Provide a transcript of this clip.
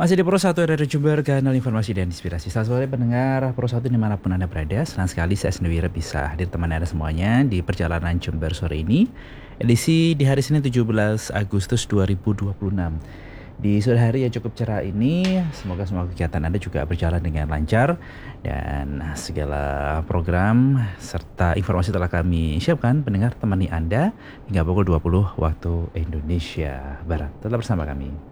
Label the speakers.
Speaker 1: Masih di Pro 1 dari Jember, kanal informasi dan inspirasi. Selamat sore pendengar Pro 1 dimanapun Anda berada. Senang sekali saya sendiri bisa hadir teman Anda semuanya di perjalanan Jember sore ini. Edisi di hari Senin 17 Agustus 2026. Di sore hari yang cukup cerah ini, semoga semua kegiatan Anda juga berjalan dengan lancar. Dan segala program serta informasi telah kami siapkan pendengar temani Anda hingga pukul 20 waktu Indonesia Barat. Tetap bersama kami.